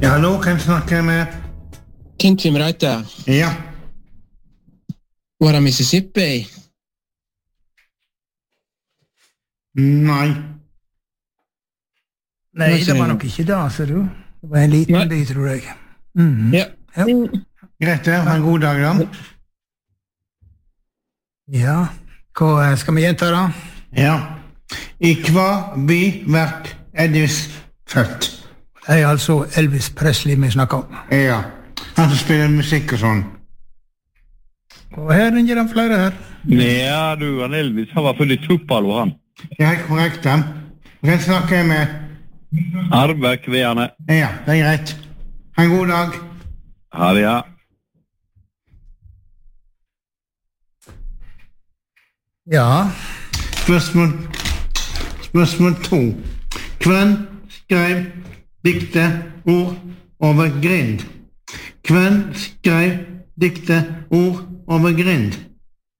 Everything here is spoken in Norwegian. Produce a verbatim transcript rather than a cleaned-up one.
Ja, hallo, hvem snakker jeg med? Tintim Reite. Ja. Var det Mississippi? Nei. Nei, det var nok ikke det, ser du. Det var en liten Nei. by, tror jeg. Mhm. Ja. Ja. Greit, det. Ha en god dag, da. Ja. Hva skal vi gjenta, da? Ja. I hva by ble Elvis født? Det er altså Elvis Presley vi snakker om. Ja. Han som spiller musikk og sånn. Og her ringer de flere her. Ja, du, han Elvis, han var født i Tuppalo, han. Ja, korrekt, da. Hvem snakker jeg med? Arve Kveane. Ja, det er greit. Ha en god dag. Ha det, ja. Ja. Spørsmål, spørsmål to. Hvem skrev dikte ord over grind? Hvem skrev dikte ord over grind?